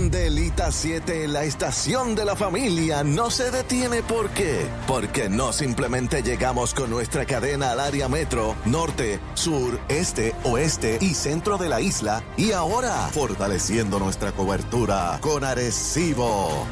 Delita 7, la estación de la familia, no se detiene. ¿Por qué? Porque no simplemente llegamos con nuestra cadena al área metro, norte, sur, este, oeste y centro de la isla, y ahora fortaleciendo nuestra cobertura con Arecibo.